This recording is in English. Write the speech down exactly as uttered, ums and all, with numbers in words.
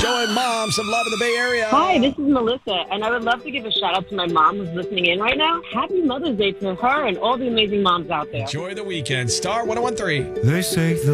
Showing mom some love in the Bay Area. Hi, this is Melissa, and I would love to give a shout out to my mom who's listening in right now. Happy Mother's Day to her and all the amazing moms out there. Enjoy the weekend. Star one oh one three. They say the